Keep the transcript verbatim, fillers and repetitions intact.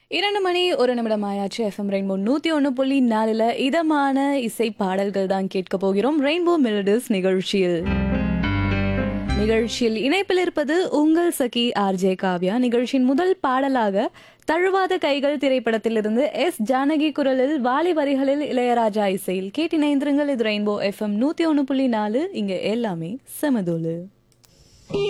இரண்டு மணி ஒரு நிமிடம் ஆயாச்சு. எஃப்எம் ரெயின்போ நூத்தி ஒன்று புள்ளி நாலுல இதமான இசை பாடல்கள் தான் கேட்க போகிறோம். ரெயின்போ மெலடிஸ் நிகழ்ச்சியில் நிகழ்ச்சியில் இணைப்பில் இருப்பது உங்கள் சகி ஆர்ஜே காவ்யா. நிகழ்ச்சியின் முதல் பாடலாக தழுவாத கைகள் திரைப்படத்திலிருந்து எஸ் ஜானகி குரலில் வாலி வரிகளில் இளையராஜா இசையில் கேட்டினைந்திருங்கள். இது ரெயின்போ எஃப்எம் நூத்தி ஒன்று புள்ளி நாலு. இங்க எல்லாமே செமதோலு.